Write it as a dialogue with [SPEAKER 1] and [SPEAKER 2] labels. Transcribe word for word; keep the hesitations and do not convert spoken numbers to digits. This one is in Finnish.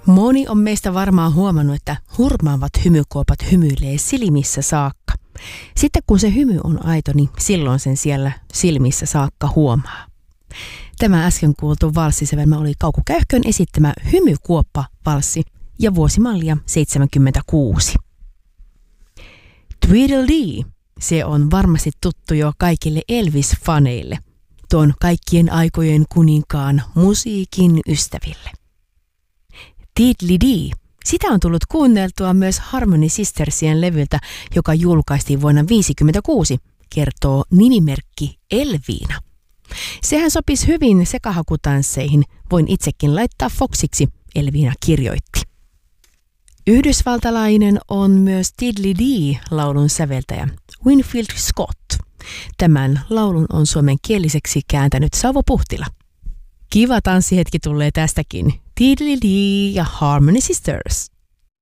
[SPEAKER 1] Moni on meistä varmaan huomannut, että hurmaavat hymykuopat hymyilee silmissä saakka. Sitten kun se hymy on aito, niin silloin sen siellä silmissä saakka huomaa. Tämä äsken kuultu valssisävelmä oli Kauko Käyhkön esittämä Hymykuoppa-valssi ja vuosimallia seitsemänkymmentäkuusi. Tweedledee, se on varmasti tuttu jo kaikille Elvis-faneille, tuon kaikkien aikojen kuninkaan musiikin ystäville. Tweedledee, sitä on tullut kuunneltua myös Harmony Sistersien levyltä, joka julkaistiin vuonna tuhatyhdeksänsataaviisikymmentäkuusi, kertoo nimimerkki Elviina. Sehän sopisi hyvin sekahakutansseihin, voin itsekin laittaa Foxiksi, Elviina kirjoitti. Yhdysvaltalainen on myös Tweedledee-laulun säveltäjä Winfield Scott. Tämän laulun on suomenkieliseksi kääntänyt Sauvo Puhtila. Kiva tanssihetki tulee tästäkin. Tweedledee ja Harmony Sisters.